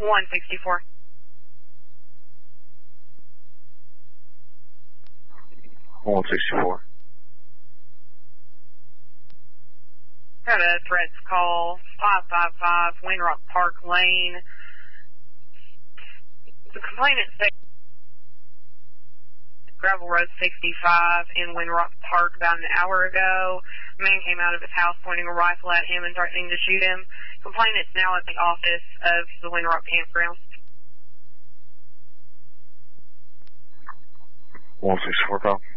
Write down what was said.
164. Got a threats call, 555 Windrock Park Lane. The complainant said Gravel Road 65 in Windrock Park about an hour ago. A man came out of his house pointing a rifle at him and threatening to shoot him. Complainant's now at the office of the Windrock Campground. 164 call.